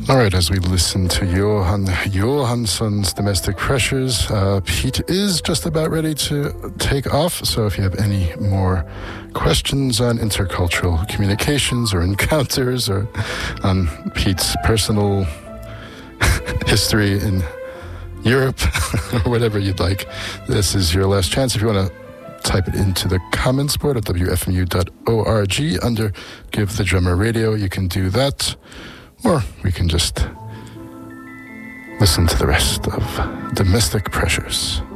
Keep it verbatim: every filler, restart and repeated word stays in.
All right, as we listen to Johan Johansson's Domestic Pressures, uh, Pete is just about ready to take off. So if you have any more questions on intercultural communications or encounters or on Pete's personal history in Europe or whatever you'd like, this is your last chance. If you want to type it into the comments board at w f m u dot org under Give the Drummer Radio, you can do that. Or we can just listen to the rest of Domestic Pressures.